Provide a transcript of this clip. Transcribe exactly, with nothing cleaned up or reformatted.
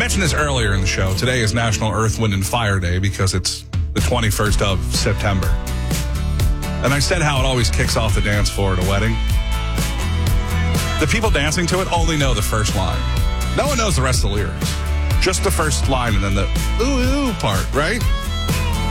mentioned this earlier in the show. Today is National Earth, Wind, and Fire Day because it's the twenty-first of September. And I said how it always kicks off the dance floor at a wedding. The people dancing to it only know the first line. No one knows the rest of the lyrics. Just the first line and then the ooh, ooh part, right?